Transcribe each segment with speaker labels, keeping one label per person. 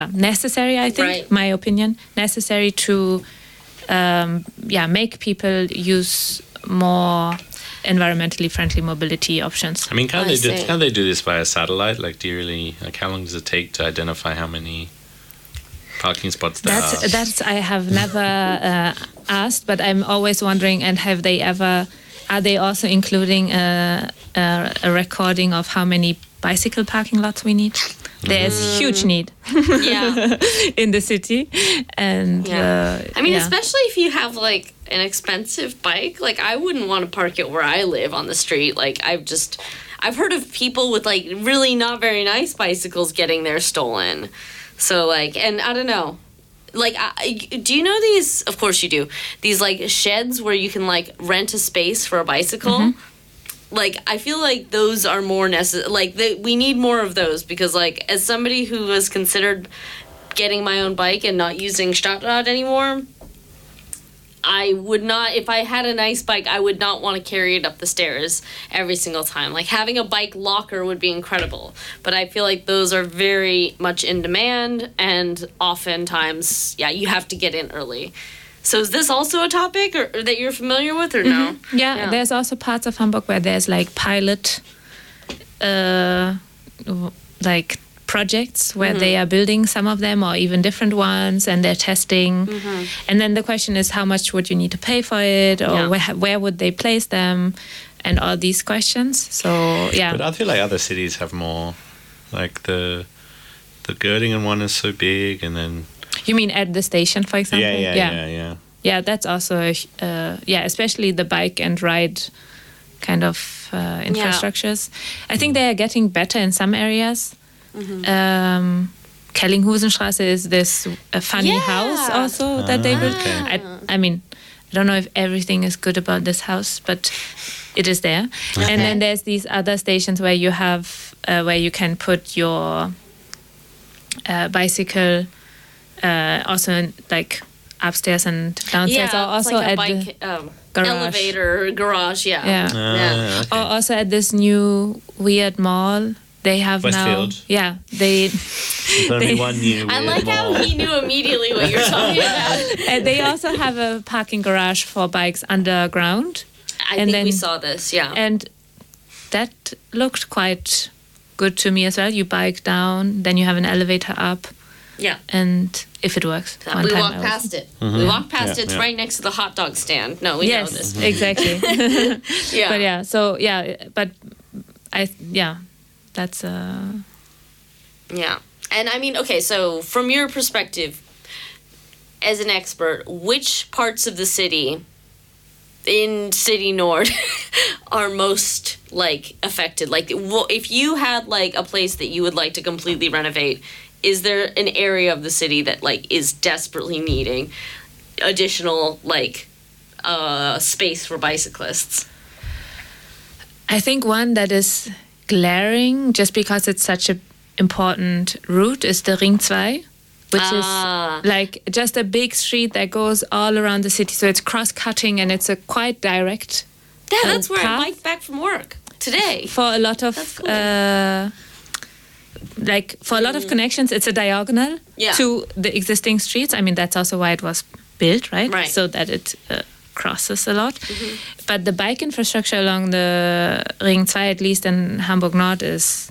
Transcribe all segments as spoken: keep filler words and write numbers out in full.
Speaker 1: necessary, I think,
Speaker 2: Right.
Speaker 1: my opinion, necessary to um, yeah, make people use more environmentally friendly mobility options.
Speaker 3: I mean, can't
Speaker 2: I
Speaker 3: they do,
Speaker 2: see.
Speaker 3: can't they do this via satellite? Like, do you really, like, how long does it take to identify how many parking spots there
Speaker 1: That's
Speaker 3: are?
Speaker 1: that's I have never uh, asked, but I'm always wondering. And have they ever? Are they also including a, a, a recording of how many bicycle parking lots we need? There's
Speaker 2: Mm.
Speaker 1: huge need
Speaker 2: Yeah.
Speaker 1: in the city, and
Speaker 2: Yeah.
Speaker 1: uh,
Speaker 2: I mean,
Speaker 1: yeah.
Speaker 2: especially if you have like an expensive bike. Like, I wouldn't want to park it where I live on the street. Like, I've just, I've heard of people with like really not very nice bicycles getting theirs stolen. So like, and I don't know. Like, I, do you know these? Of course you do. These like sheds where you can like rent a space for a bicycle.
Speaker 1: Mm-hmm.
Speaker 2: Like, I feel like those are more necessary. Like, the, we need more of those because, like, as somebody who has considered getting my own bike and not using Stadtrad anymore, I would not, if I had a nice bike, I would not want to carry it up the stairs every single time. Like, having a bike locker would be incredible. But I feel like those are very much in demand, and oftentimes, yeah, you have to get in early. So is this also a topic or, or that you're familiar with, or no?
Speaker 1: Yeah,
Speaker 2: Yeah.
Speaker 1: there's also parts of Hamburg where there's like pilot, uh, w- like projects where they are building some of them or even different ones, and they're testing. And then the question is, how much would you need to pay for it, or
Speaker 2: Yeah.
Speaker 1: where where would they place them, and all these questions. So yeah,
Speaker 3: But I feel like other cities have more, like the the Göttingen one is so big, and then
Speaker 1: you mean at the station, for example?
Speaker 3: yeah, yeah, yeah, yeah.
Speaker 1: Yeah, that's also a, uh, yeah, especially the bike and ride kind of uh, infrastructures. I think they are getting better in some areas. Um, Kellinghusenstraße is this a funny
Speaker 2: Yeah.
Speaker 1: house also that they built.
Speaker 3: okay.
Speaker 1: I, I mean, I don't know if everything is good about this house, but it is there. And then there's these other stations where you have uh, where you can put your uh, bicycle uh, also in, like upstairs and downstairs,
Speaker 2: Yeah,
Speaker 1: or
Speaker 2: it's
Speaker 1: also
Speaker 2: like a
Speaker 1: at
Speaker 2: bike
Speaker 1: the
Speaker 2: um,
Speaker 1: garage.
Speaker 2: elevator, garage, yeah.
Speaker 1: Yeah.
Speaker 3: Ah,
Speaker 2: Yeah.
Speaker 3: okay.
Speaker 1: Or also at this new weird mall. They have
Speaker 3: Westfield.
Speaker 1: now, yeah, they
Speaker 3: There's only
Speaker 1: they-
Speaker 3: one new.
Speaker 2: I
Speaker 3: weird
Speaker 2: like how
Speaker 3: mall.
Speaker 2: he knew immediately what you're talking about.
Speaker 1: uh, they also have a parking garage for bikes underground,
Speaker 2: I
Speaker 1: And
Speaker 2: think we
Speaker 1: then-
Speaker 2: saw this, yeah.
Speaker 1: and that looked quite good to me as well. You bike down, then you have an elevator up,
Speaker 2: yeah.
Speaker 1: and if it works, one
Speaker 2: we
Speaker 1: time
Speaker 2: walked
Speaker 1: I was-
Speaker 2: past it. We walked past
Speaker 3: Yeah,
Speaker 2: it. It's
Speaker 3: yeah.
Speaker 2: right next to the hot dog stand. No, we know
Speaker 1: Yes,
Speaker 2: this.
Speaker 1: exactly.
Speaker 2: Yeah.
Speaker 1: But yeah, so yeah, but I yeah, that's uh
Speaker 2: Yeah. And I mean, okay, so from your perspective as an expert, which parts of the city in City Nord are most like affected? Like, wha- if you had like a place that you would like to completely renovate, is there an area of the city that like is desperately needing additional like uh, space for bicyclists?
Speaker 1: I think one that is glaring just because it's such a important route is the Ring two, which
Speaker 2: Ah.
Speaker 1: is like just a big street that goes all around the city. So it's cross-cutting and it's a quite direct
Speaker 2: Yeah,
Speaker 1: Uh,
Speaker 2: that's where
Speaker 1: path?
Speaker 2: I biked back from work today.
Speaker 1: for a lot of
Speaker 2: That's cool.
Speaker 1: uh, like for a lot of connections. It's a diagonal
Speaker 2: Yeah.
Speaker 1: to the existing streets. I mean, that's also why it was built, right?
Speaker 2: Right.
Speaker 1: So that it uh, crosses a lot. But the bike infrastructure along the Ring two, at least in Hamburg Nord, is.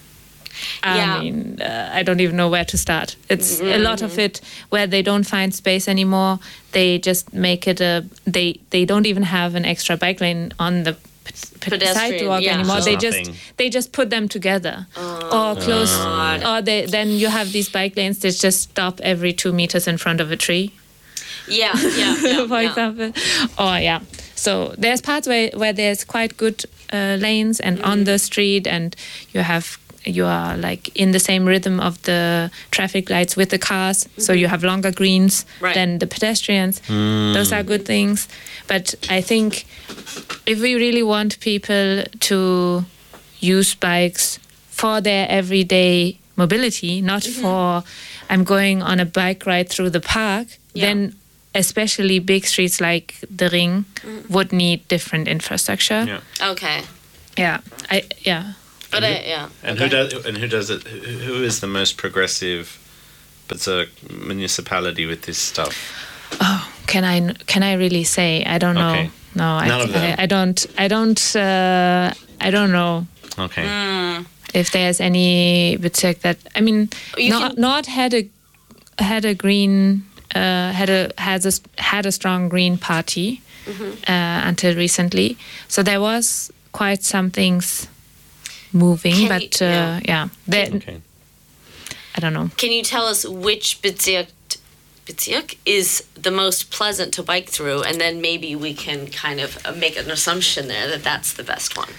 Speaker 1: I
Speaker 2: Yeah.
Speaker 1: mean, uh, I don't even know where to start. It's a lot of it where they don't find space anymore. They just make it a. They they don't even have an extra bike lane on the p- p-
Speaker 2: Pedestrian,
Speaker 1: sidewalk
Speaker 2: yeah.
Speaker 1: anymore.
Speaker 3: Just
Speaker 1: they
Speaker 3: nothing.
Speaker 1: just they just put them together or close. Or they then you have these bike lanes that just stop every two meters in front of a tree.
Speaker 2: Yeah, yeah, yeah.
Speaker 1: For
Speaker 2: yeah.
Speaker 1: example. Or yeah. So there's parts where, where there's quite good uh, lanes and on the street, and you have you are like in the same rhythm of the traffic lights with the cars. So you have longer greens
Speaker 2: Right.
Speaker 1: than the pedestrians. Those are good things. But I think if we really want people to use bikes for their everyday mobility, not for I'm going on a bike ride through the park,
Speaker 2: Yeah.
Speaker 1: then especially big streets like the Ring would need different infrastructure.
Speaker 3: Yeah.
Speaker 2: Okay.
Speaker 1: Yeah, I yeah.
Speaker 2: But I, yeah.
Speaker 3: And
Speaker 2: okay.
Speaker 3: who does and who does it? Who, who is the most progressive Bezirk municipality with this stuff?
Speaker 1: Oh, can I can I really say? I don't know.
Speaker 3: Okay.
Speaker 1: No, I,
Speaker 3: None of them.
Speaker 1: I, I don't. I don't. Uh, I don't know
Speaker 3: Okay.
Speaker 2: Mm.
Speaker 1: if there's any Bezirk that. I mean,
Speaker 2: You
Speaker 1: Nord,
Speaker 2: can-
Speaker 1: Nord had a had a green uh, had a has a had a strong green party
Speaker 2: Mm-hmm.
Speaker 1: uh, until recently. So there was quite some things moving,
Speaker 2: Can
Speaker 1: but
Speaker 2: you-
Speaker 1: uh,
Speaker 2: yeah.
Speaker 1: yeah, there,
Speaker 3: Okay.
Speaker 1: I don't know.
Speaker 2: Can you tell us which Bezirk, Bezirk is the most pleasant to bike through, and then maybe we can kind of uh, make an assumption there that that's the best one.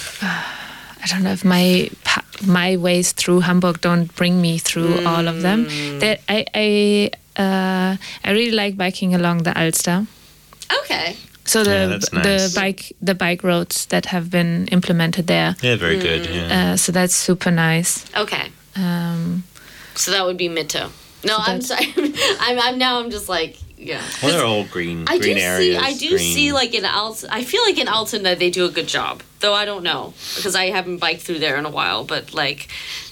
Speaker 1: I don't know if my pa- my ways through Hamburg don't bring me through all of them.
Speaker 2: Mm.
Speaker 1: That I I uh, I really like biking along the Alster.
Speaker 2: Okay.
Speaker 1: So the
Speaker 3: Yeah, that's nice.
Speaker 1: the bike the bike roads that have been implemented there.
Speaker 3: Yeah, very good. Yeah.
Speaker 1: Uh, so that's super nice.
Speaker 2: Okay.
Speaker 1: Um,
Speaker 2: So that would be Mitto. No,
Speaker 1: So
Speaker 2: I'm
Speaker 1: that's-
Speaker 2: sorry. I'm, I'm now. I'm just like yeah.
Speaker 3: Well, they're all green.
Speaker 2: I do
Speaker 3: green
Speaker 2: see.
Speaker 3: areas.
Speaker 2: I do
Speaker 3: green.
Speaker 2: see like in Alton. I feel like in Alton that they do a good job, though I don't know because I haven't biked through there in a while. But like,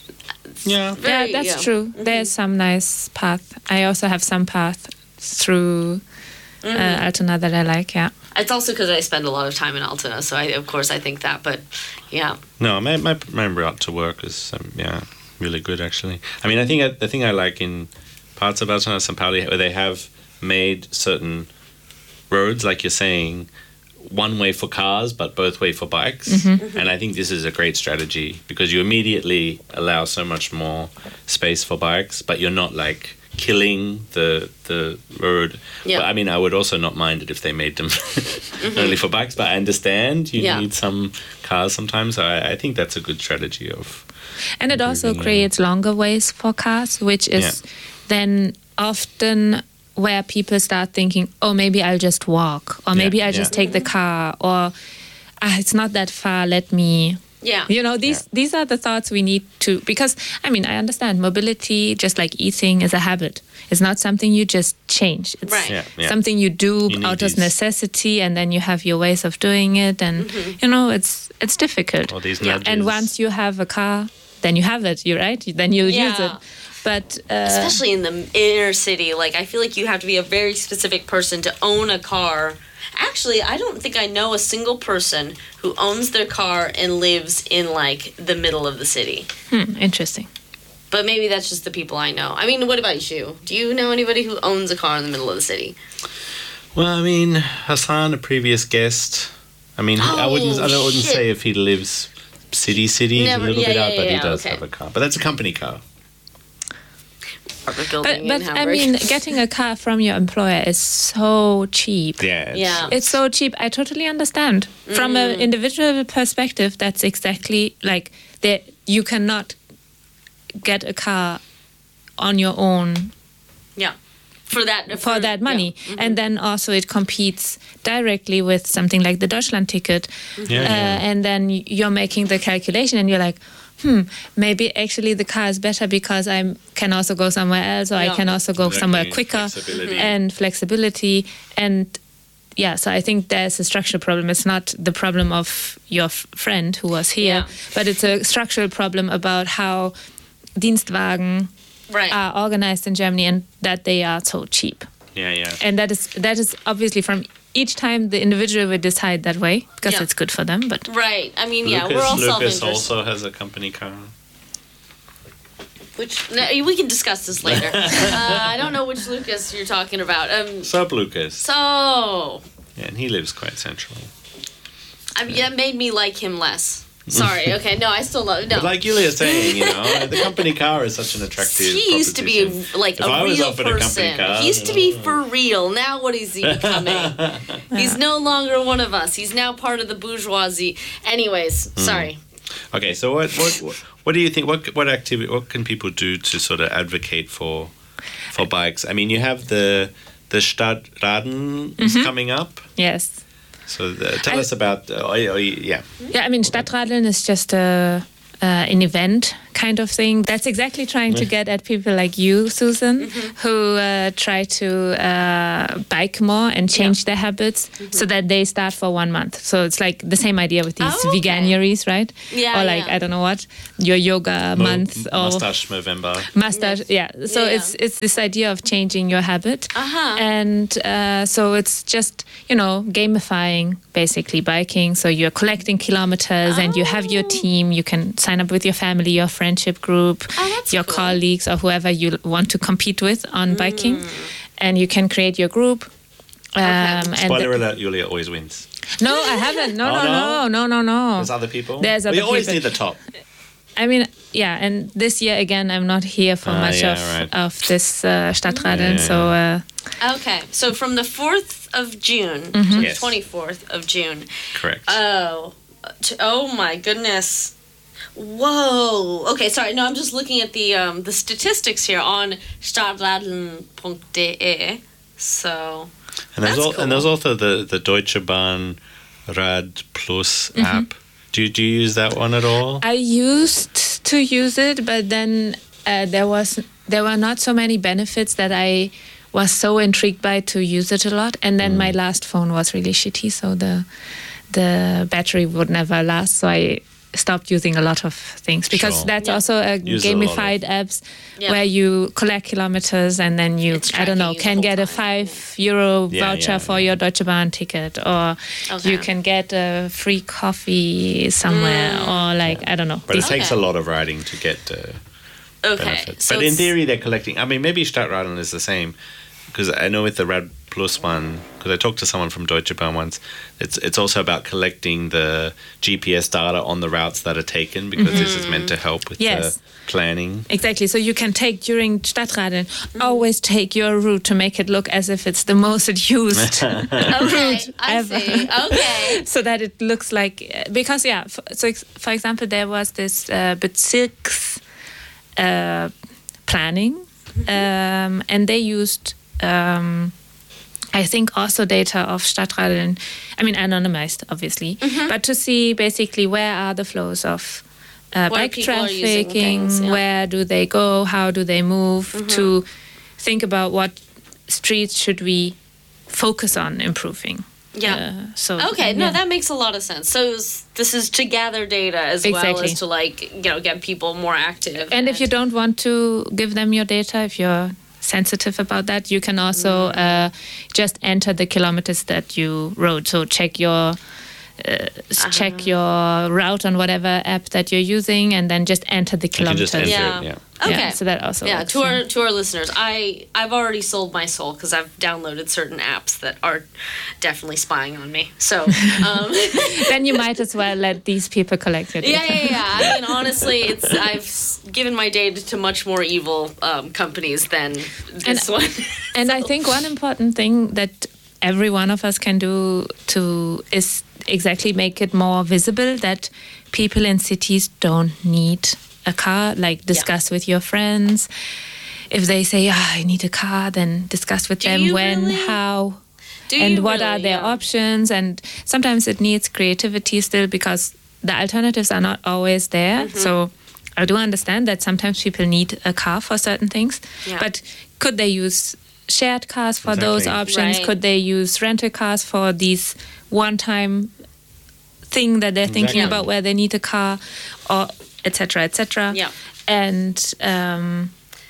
Speaker 3: Yeah.
Speaker 2: very,
Speaker 1: yeah, that's
Speaker 2: yeah.
Speaker 1: true.
Speaker 2: Mhm.
Speaker 1: There's some nice path. I also have some path through
Speaker 2: Mm-hmm.
Speaker 1: uh, Altona that I like. Yeah.
Speaker 2: It's also because I spend a lot of time in Altona, so I of course I think that. But yeah,
Speaker 3: No, my my my route to work is um, yeah really good actually. I mean, I think I, the thing I like in parts of Altona, Saint Pauli, where they have made certain roads, like you're saying, one way for cars but both way for bikes, and I think this is a great strategy because you immediately allow so much more space for bikes, but you're not like killing the the road.
Speaker 2: Yeah.
Speaker 3: But I mean, I would also not mind it if they made them only for bikes, but I understand you
Speaker 2: Yeah.
Speaker 3: need some cars sometimes. So I, I think that's a good strategy of
Speaker 1: And it also
Speaker 3: Improving, yeah.
Speaker 1: creates longer ways for cars, which is
Speaker 3: Yeah.
Speaker 1: then often where people start thinking, oh, maybe I'll just walk, or maybe I'll
Speaker 3: yeah.
Speaker 1: just take the car, or ah, it's not that far, let me.
Speaker 2: yeah,
Speaker 1: You know, these these are the thoughts we need to, because, I mean, I understand mobility, just like eating, is a habit. It's not something you just change. It's
Speaker 2: Right.
Speaker 3: Yeah, yeah.
Speaker 1: something you do
Speaker 3: You need
Speaker 1: out of
Speaker 3: these-
Speaker 1: necessity, and then you have your ways of doing it, and, you know, it's it's difficult.
Speaker 3: all these
Speaker 2: Yeah.
Speaker 3: nudges.
Speaker 1: And once you have a car, then you have it. You right? Then you use
Speaker 2: Yeah.
Speaker 1: it. But uh,
Speaker 2: especially in the inner city. Like I feel like you have to be a very specific person to own a car. Actually, I don't think I know a single person who owns their car and lives in like the middle of the city.
Speaker 1: hmm, interesting.
Speaker 2: But maybe that's just the people I know. I mean, what about you? Do you know anybody who owns a car in the middle of the city?
Speaker 3: Well, I mean, Hassan, a previous guest. I mean, I wouldn't. I
Speaker 2: Oh,
Speaker 3: wouldn't
Speaker 2: shit.
Speaker 3: say if he lives city city. He's
Speaker 2: Never-
Speaker 3: a little
Speaker 2: yeah,
Speaker 3: bit
Speaker 2: yeah,
Speaker 3: out, but
Speaker 2: yeah,
Speaker 3: he does
Speaker 2: okay.
Speaker 3: have a car. But that's a company car.
Speaker 2: Apartment
Speaker 1: But
Speaker 2: building
Speaker 1: but
Speaker 2: in
Speaker 1: I
Speaker 2: Hamburg.
Speaker 1: mean, getting a car from your employer is so cheap.
Speaker 3: Yeah. it's-
Speaker 2: Yeah.
Speaker 1: It's so cheap. I totally understand. From an individual perspective, that's exactly like that. You cannot get a car on your own
Speaker 2: yeah, for that
Speaker 1: for that money,
Speaker 2: yeah. Mm-hmm.
Speaker 1: and then also it competes directly with something like the Deutschland ticket,
Speaker 3: Yeah,
Speaker 1: uh,
Speaker 3: yeah.
Speaker 1: and then you're making the calculation, and you're like, hmm, maybe actually the car is better because I can also go somewhere else, or I
Speaker 2: Yeah.
Speaker 1: can also go
Speaker 3: Exactly,
Speaker 1: somewhere quicker,
Speaker 3: flexibility.
Speaker 1: and flexibility, and yeah. So I think there's a structural problem. It's not the problem of your f- friend who was here,
Speaker 2: Yeah.
Speaker 1: but it's a structural problem about how Dienstwagen
Speaker 2: Right.
Speaker 1: are organized in Germany and that they are so cheap.
Speaker 3: Yeah, yeah.
Speaker 1: And that is that is obviously from each time the individual will decide that way because
Speaker 2: Yeah.
Speaker 1: it's good for them. But
Speaker 2: Right. I mean, yeah,
Speaker 3: Lucas,
Speaker 2: we're all
Speaker 3: Lucas
Speaker 2: self-interested.
Speaker 3: also has a company car.
Speaker 2: Which no, we can discuss this later. uh, I don't know which Lucas you're talking about. Um,
Speaker 3: Sub Lucas.
Speaker 2: so
Speaker 3: Yeah, and he lives quite centrally.
Speaker 2: I mean, that made me like him less. Sorry. Okay. No, I still love. No.
Speaker 3: But like Julia's saying, you know, the company car is such an attractive.
Speaker 2: He used to be
Speaker 3: proposition.
Speaker 2: like
Speaker 3: If
Speaker 2: a
Speaker 3: I was
Speaker 2: real
Speaker 3: offered a company
Speaker 2: person.
Speaker 3: car,
Speaker 2: he used to be for real. Now what is he becoming? He's no longer one of us. He's now part of the bourgeoisie. Anyways,
Speaker 3: Hmm.
Speaker 2: sorry.
Speaker 3: Okay, so what what what do you think? What what activity? What can people do to sort of advocate for for bikes? I mean, you have the the Stadtraden is coming up.
Speaker 1: yes.
Speaker 3: So the, tell
Speaker 1: I-
Speaker 3: us about uh, oh, yeah, oh, yeah.
Speaker 1: Yeah, I mean, Stadtradeln is just a, uh, an event kind of thing. That's exactly trying to get at people like you, Susan, who uh, try to uh, bike more and change
Speaker 2: Yeah.
Speaker 1: their habits so that they start for one month. So it's like the same idea with these
Speaker 2: Oh, okay.
Speaker 1: veganuaries, right?
Speaker 2: Yeah,
Speaker 1: Or like,
Speaker 2: yeah.
Speaker 1: I don't know what, your yoga
Speaker 3: Mo-
Speaker 1: month or
Speaker 3: mustache Movember.
Speaker 1: mustache. Yeah. So
Speaker 2: Yeah,
Speaker 1: it's it's this idea of changing your habit.
Speaker 2: Uh-huh.
Speaker 1: And uh, so it's just, you know, gamifying basically biking. So you're collecting kilometers and you have your
Speaker 2: Oh.
Speaker 1: team. You can sign up with your family, your friendship group,
Speaker 2: Oh, that's
Speaker 1: your
Speaker 2: cool.
Speaker 1: colleagues, or whoever you want to compete with on biking. And you can create your group. Um, and
Speaker 3: Spoiler
Speaker 1: th-
Speaker 3: alert, Julia always wins.
Speaker 1: no, I haven't. No,
Speaker 3: Oh,
Speaker 1: no,
Speaker 3: no?
Speaker 1: no, no, no, no.
Speaker 3: There's other people?
Speaker 1: There's
Speaker 3: Well,
Speaker 1: other
Speaker 3: you always
Speaker 1: people.
Speaker 3: need the top.
Speaker 1: I mean, yeah, and this year again, I'm not here for
Speaker 3: Ah,
Speaker 1: much
Speaker 3: yeah,
Speaker 1: of
Speaker 3: right.
Speaker 1: of this uh, Stadtradeln,
Speaker 3: Yeah.
Speaker 1: so uh,
Speaker 2: Okay, so from the fourth of June
Speaker 1: Mm-hmm.
Speaker 2: to the
Speaker 3: Yes.
Speaker 2: twenty-fourth of June.
Speaker 3: Correct.
Speaker 2: Oh, t- oh my goodness. Whoa. Okay, sorry. No, I'm just looking at the um, the statistics here on stadtradeln dot de. So,
Speaker 3: and there's
Speaker 2: that's
Speaker 3: al-
Speaker 2: cool.
Speaker 3: and there's also the, the Deutsche Bahn Rad Plus
Speaker 1: Mm-hmm.
Speaker 3: app. Do you, do you use that one at all?
Speaker 1: I used to use it, but then uh, there was there were not so many benefits that I was so intrigued by to use it a lot. And then
Speaker 3: Mm.
Speaker 1: my last phone was really shitty, so the the battery would never last. So I stopped using a lot of things because
Speaker 3: Sure.
Speaker 1: that's
Speaker 2: Yeah.
Speaker 1: also a
Speaker 3: Use a lot of-
Speaker 1: gamified apps
Speaker 2: Yeah.
Speaker 1: where you collect kilometers and then you
Speaker 2: It's
Speaker 1: I don't know
Speaker 2: tracking you
Speaker 1: can
Speaker 2: the
Speaker 1: get
Speaker 2: whole
Speaker 1: a
Speaker 2: time.
Speaker 1: five euro
Speaker 3: Yeah,
Speaker 1: voucher
Speaker 3: yeah,
Speaker 1: for
Speaker 3: yeah.
Speaker 1: your Deutsche Bahn ticket, or
Speaker 2: Okay.
Speaker 1: you can get a free coffee somewhere,
Speaker 2: Mm.
Speaker 1: or like I don't know.
Speaker 3: But it
Speaker 1: these-
Speaker 3: takes a
Speaker 2: Okay.
Speaker 3: lot of riding to get uh,
Speaker 2: okay.
Speaker 3: benefits.
Speaker 2: So
Speaker 3: but in
Speaker 2: it's-
Speaker 3: theory, they're collecting. I mean, maybe Stadtradeln is the same. Because I know with the Rad Plus one, because I talked to someone from Deutsche Bahn once, it's it's also about collecting the G P S data on the routes that are taken, because this is meant to help with
Speaker 1: Yes.
Speaker 3: the planning.
Speaker 1: Exactly. So you can take during Stadtradeln, always take your route to make it look as if it's the most used.
Speaker 2: Okay, I
Speaker 1: ever.
Speaker 2: see. Okay.
Speaker 1: So that it looks like, because yeah, f- so ex- for example, there was this uh, Bezirks uh, planning, um, and they used, um, I think, also data of Stadtradeln. I mean, anonymized, obviously, but to see basically where are the flows of uh,
Speaker 2: Where
Speaker 1: bike
Speaker 2: people are using
Speaker 1: trafficking,
Speaker 2: things, yeah.
Speaker 1: where do they go, how do they move, to think about what streets should we focus on improving.
Speaker 2: Yeah.
Speaker 1: Uh, so
Speaker 2: Okay, no,
Speaker 1: yeah.
Speaker 2: that makes a lot of sense. So it's- this is to gather data as well
Speaker 1: Exactly.
Speaker 2: as to like you know get people more active.
Speaker 1: And if you don't want to give them your data, if you're sensitive about that, you can also uh, just enter the kilometers that you rode. So check your uh, s- check your route on whatever app that you're using, and then just enter the
Speaker 3: You can
Speaker 1: kilometers.
Speaker 3: just enter
Speaker 2: Yeah.
Speaker 3: it, yeah.
Speaker 2: Okay.
Speaker 1: Yeah, so that also
Speaker 2: yeah,
Speaker 1: works,
Speaker 2: to our to our listeners, I I've already sold my soul because I've downloaded certain apps that are definitely spying on me. So um,
Speaker 1: Then you might as well let these people collect your data.
Speaker 2: yeah, yeah, yeah. I mean, honestly, it's I've s- given my data to much more evil um, companies than this one.
Speaker 1: And I think one important thing that every one of us can do to is exactly make it more visible that people in cities don't need a car. Like discuss with your friends. If they say, oh, I need a car, then discuss with
Speaker 2: Do
Speaker 1: them
Speaker 2: you
Speaker 1: when,
Speaker 2: really?
Speaker 1: how,
Speaker 2: Do
Speaker 1: and
Speaker 2: you
Speaker 1: what
Speaker 2: really?
Speaker 1: are their
Speaker 2: Yeah.
Speaker 1: options. And sometimes it needs creativity still, because the alternatives are not always there.
Speaker 2: Mm-hmm.
Speaker 1: So I do understand that sometimes people need a car for certain things,
Speaker 2: Yeah.
Speaker 1: but could they use shared cars for those
Speaker 3: Exactly.
Speaker 1: options?
Speaker 2: Right.
Speaker 1: Could they use rental cars for these one-time thing that they're thinking
Speaker 3: Exactly.
Speaker 1: about where they need a car, or et cetera, et cetera.
Speaker 2: Yeah.
Speaker 1: And um,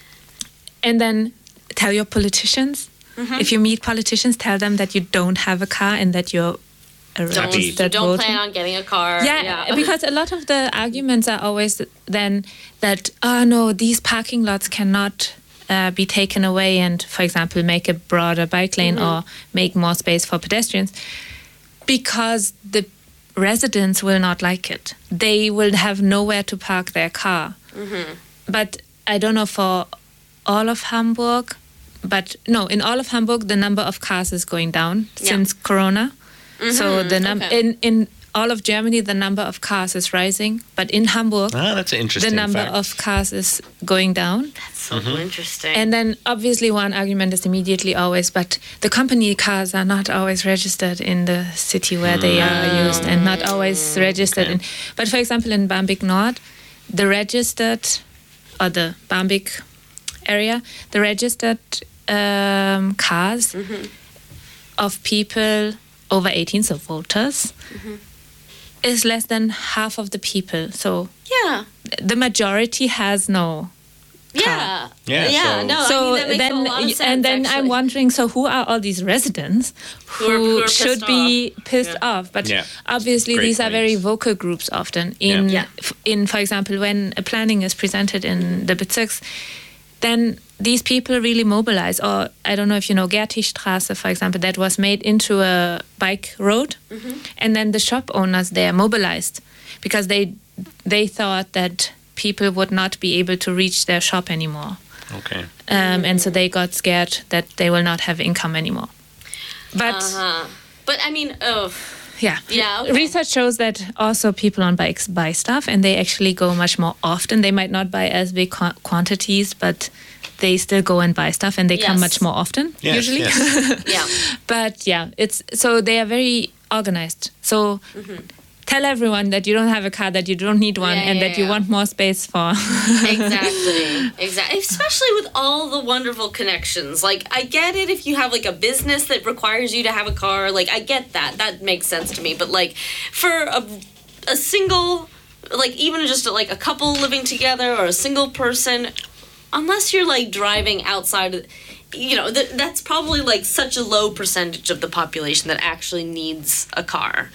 Speaker 1: and then tell your politicians.
Speaker 2: Mm-hmm.
Speaker 1: If you meet politicians, tell them that you don't have a car and that you're a
Speaker 2: Don't,
Speaker 3: Happy.
Speaker 2: you
Speaker 1: registered
Speaker 2: don't
Speaker 1: voter.
Speaker 2: plan on getting a car.
Speaker 1: Yeah, because a lot of the arguments are always then that, oh no, these parking lots cannot uh, be taken away and, for example, make a broader bike lane or make more space for pedestrians, because the residents will not like it. They will have nowhere to park their car. But I don't know for all of Hamburg, but no, in all of Hamburg, the number of cars is going down
Speaker 2: Yeah.
Speaker 1: since Corona. So the number
Speaker 2: okay.
Speaker 1: in in all of Germany, the number of cars is rising, but in Hamburg,
Speaker 3: Ah, that's an
Speaker 1: the
Speaker 3: interesting
Speaker 1: number
Speaker 3: fact.
Speaker 1: of cars is going down.
Speaker 2: That's so
Speaker 3: Mm-hmm.
Speaker 2: interesting.
Speaker 1: And then obviously one argument is immediately always, but the company cars are not always registered in the city where they are used, and not always registered
Speaker 3: okay.
Speaker 1: in. But for example, in Barmbek Nord, the registered, or the Barmbek area, the registered um, cars
Speaker 2: Mm-hmm.
Speaker 1: of people over eighteen, so voters,
Speaker 2: Mm-hmm.
Speaker 1: is less than half of the people. So
Speaker 2: Yeah.
Speaker 1: the majority has no.
Speaker 2: Yeah.
Speaker 3: Yeah,
Speaker 2: Yeah.
Speaker 3: so-
Speaker 2: no,
Speaker 1: So
Speaker 2: I mean, that makes
Speaker 1: then,
Speaker 2: a lot of sense.
Speaker 1: and then I'm
Speaker 2: actually.
Speaker 1: wondering, so who are all these residents who,
Speaker 2: Who are- who are
Speaker 1: should
Speaker 2: pissed
Speaker 1: be pissed
Speaker 2: Yeah.
Speaker 1: off? But
Speaker 3: Yeah.
Speaker 1: obviously,
Speaker 3: Great
Speaker 1: these are very
Speaker 3: points.
Speaker 1: vocal groups often. In,
Speaker 2: Yeah.
Speaker 1: f- in for example, when a planning is presented in the Bezirks, then these people really mobilize. Or I don't know if you know Gertistraße, for example, that was made into a bike road,
Speaker 2: Mm-hmm.
Speaker 1: and then the shop owners there mobilized because they they thought that people would not be able to reach their shop anymore.
Speaker 3: Okay.
Speaker 1: Um, and so they got scared that they will not have income anymore. But
Speaker 2: Uh-huh. But I mean, oh,
Speaker 1: yeah,
Speaker 2: Yeah, okay.
Speaker 1: research shows that also people on bikes buy stuff, and they actually go much more often. They might not buy as big qu- quantities, but they still go and buy stuff, and they come
Speaker 2: Yes.
Speaker 1: much more often
Speaker 3: Yes,
Speaker 1: usually.
Speaker 3: yes.
Speaker 2: yeah.
Speaker 1: But yeah, it's so they are very organized. So. Tell everyone that you don't have a car, that you don't need one,
Speaker 2: Yeah,
Speaker 1: and
Speaker 2: yeah,
Speaker 1: that you
Speaker 2: yeah.
Speaker 1: want more space for.
Speaker 2: Exactly. Exactly. Especially with all the wonderful connections. Like, I get it if you have like a business that requires you to have a car. Like, I get that. That makes sense to me. But like, for a, a single, like even just like a couple living together or a single person, unless you're like driving outside of, you know, th- that's probably like such a low percentage of the population that actually needs a car.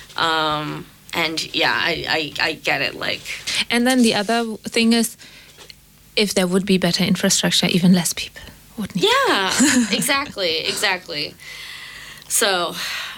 Speaker 2: Um, and yeah, I, I, I get it. Like,
Speaker 1: And then the other thing is, if there would be better infrastructure, even less people would need.
Speaker 2: yeah, exactly, exactly. So,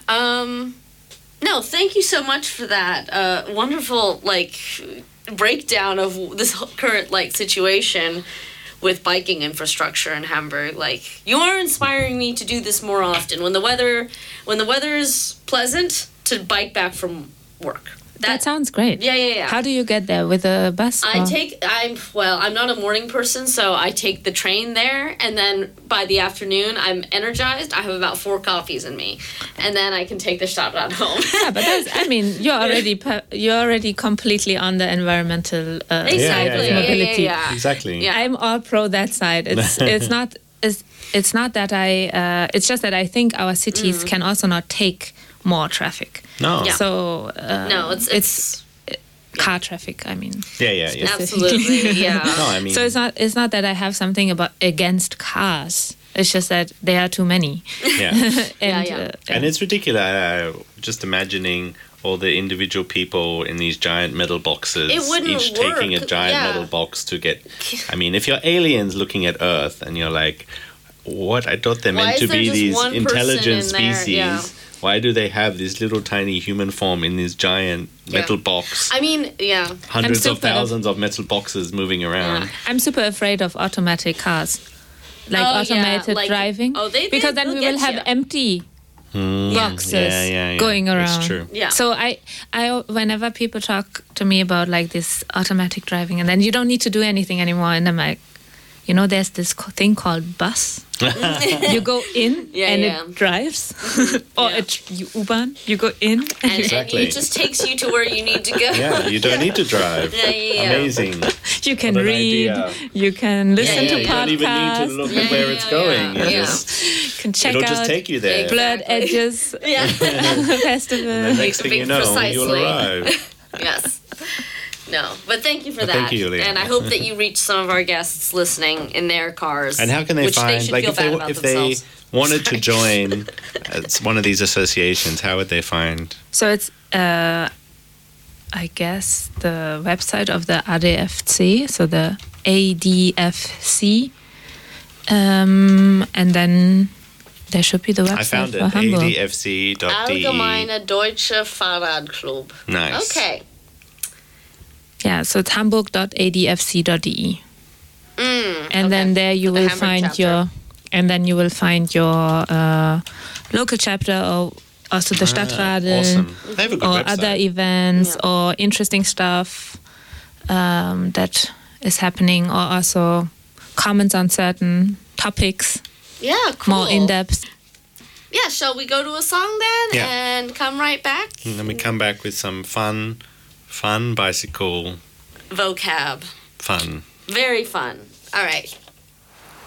Speaker 2: um, no, thank you so much for that uh, wonderful like breakdown of this whole current like situation with biking infrastructure in Hamburg. Like, you are inspiring me to do this more often when the weather when the weather is pleasant, to bike back from work.
Speaker 1: That sounds great.
Speaker 2: Yeah, yeah, yeah.
Speaker 1: How do you get there? With a bus?
Speaker 2: I
Speaker 1: or-
Speaker 2: take I'm well, I'm not a morning person, so I take the train there, and then by the afternoon I'm energized. I have about four coffees in me, and then I can take the Stadtrat home.
Speaker 1: Yeah, but that's, I mean, you're already per, you're already completely on the environmental uh,
Speaker 2: exactly.
Speaker 1: side of
Speaker 3: yeah, yeah.
Speaker 1: mobility.
Speaker 2: Yeah, yeah,
Speaker 3: Exactly.
Speaker 2: Yeah.
Speaker 1: I'm all pro that side. It's it's not it's, it's not that I uh, it's just that I think our cities can also not take more traffic.
Speaker 3: No.
Speaker 2: Yeah.
Speaker 1: So uh,
Speaker 2: No, it's it's,
Speaker 1: car traffic. I mean.
Speaker 3: Yeah, yeah, yeah.
Speaker 2: absolutely yeah.
Speaker 3: No, I mean.
Speaker 1: So it's not it's not that I have something about against cars. It's just that there are too many.
Speaker 3: yeah.
Speaker 1: and,
Speaker 2: yeah.
Speaker 1: Uh,
Speaker 3: And it's ridiculous. Uh, just imagining all the individual people in these giant metal boxes,
Speaker 2: It wouldn't
Speaker 3: each taking a
Speaker 2: work,
Speaker 3: giant
Speaker 2: yeah.
Speaker 3: metal box to get. I mean, if you're aliens looking at Earth and you're like, what? I thought they're
Speaker 2: Why
Speaker 3: meant
Speaker 2: is
Speaker 3: to
Speaker 2: there
Speaker 3: be
Speaker 2: just
Speaker 3: these
Speaker 2: one person
Speaker 3: intelligent
Speaker 2: in there?
Speaker 3: species.
Speaker 2: Yeah.
Speaker 3: Why do they have this little tiny human form in this giant metal box?
Speaker 2: I mean, yeah.
Speaker 3: Hundreds of
Speaker 1: super-
Speaker 3: thousands of metal boxes moving around.
Speaker 2: Yeah.
Speaker 1: I'm super afraid of automatic cars, like
Speaker 2: Oh, yeah,
Speaker 1: automated
Speaker 2: like-
Speaker 1: driving.
Speaker 2: oh, they- they-
Speaker 1: because then
Speaker 2: they'll
Speaker 1: we will
Speaker 2: get
Speaker 1: have
Speaker 2: you.
Speaker 1: empty
Speaker 3: Mm,
Speaker 1: boxes
Speaker 3: yeah, yeah, yeah.
Speaker 1: going around.
Speaker 3: That's true.
Speaker 2: Yeah.
Speaker 1: So I, I, whenever people talk to me about like this automatic driving, and then you don't need to do anything anymore, and I'm like, you know, there's this co- thing called bus. You go in
Speaker 2: Yeah,
Speaker 1: and
Speaker 2: yeah.
Speaker 1: it drives, or
Speaker 2: Yeah.
Speaker 1: it you U-Bahn. You go in and,
Speaker 2: And,
Speaker 3: Exactly.
Speaker 2: and it just takes you to where you need to go.
Speaker 3: Yeah, you don't need to drive.
Speaker 2: Yeah, yeah, yeah.
Speaker 3: Amazing.
Speaker 1: you can
Speaker 3: What an
Speaker 1: read.
Speaker 3: idea.
Speaker 1: You can listen
Speaker 2: yeah,
Speaker 1: to
Speaker 3: you
Speaker 2: yeah.
Speaker 3: don't even need to
Speaker 1: podcasts.
Speaker 3: look
Speaker 2: Yeah,
Speaker 3: at where
Speaker 2: yeah,
Speaker 3: it's
Speaker 2: yeah,
Speaker 3: going.
Speaker 2: yeah.
Speaker 3: You
Speaker 2: Yeah.
Speaker 3: just,
Speaker 1: You can check
Speaker 3: it'll
Speaker 1: out
Speaker 3: just take you there.
Speaker 2: Exactly.
Speaker 1: Blurred Edges
Speaker 2: Yeah.
Speaker 1: Festival.
Speaker 3: Next thing you know, you'll
Speaker 2: Precisely.
Speaker 3: arrive.
Speaker 2: Yes. No, but thank you for
Speaker 3: But
Speaker 2: that.
Speaker 3: thank you, Julia.
Speaker 2: And I hope that you reach some of our guests listening in their cars.
Speaker 3: And how can they
Speaker 2: which
Speaker 3: find,
Speaker 2: they should
Speaker 3: like,
Speaker 2: feel
Speaker 3: if they
Speaker 2: bad about
Speaker 3: if
Speaker 2: themselves.
Speaker 3: they wanted to
Speaker 2: Sorry.
Speaker 3: join uh, one of these associations, how would they find?
Speaker 1: So it's, uh, I guess, the website of the A D F C, so the A D F C, um, and then there should be the website
Speaker 3: I found it.
Speaker 1: for Hamburg.
Speaker 3: A D F C dot D E.
Speaker 2: Allgemeine Deutsche Fahrradclub.
Speaker 3: Nice.
Speaker 2: Okay.
Speaker 1: Yeah, so it's hamburg dot a d f c dot d e,
Speaker 2: Mm,
Speaker 1: and
Speaker 2: okay.
Speaker 1: then there you
Speaker 2: For the
Speaker 1: will
Speaker 2: Hamburg
Speaker 1: find
Speaker 2: chapter.
Speaker 1: your, and then you will find your uh, local chapter, or also the
Speaker 3: Ah,
Speaker 1: Stadtradl,
Speaker 3: awesome. They have a good
Speaker 1: or
Speaker 3: website.
Speaker 1: other events
Speaker 2: Yeah.
Speaker 1: or interesting stuff um, that is happening, or also comments on certain topics,
Speaker 2: Yeah, cool.
Speaker 1: more in depth.
Speaker 2: Yeah, shall we go to a song then
Speaker 3: Yeah.
Speaker 2: and come right back?
Speaker 3: And then we come back with some fun, fun bicycle
Speaker 2: vocab.
Speaker 3: Fun.
Speaker 2: Very fun. All right.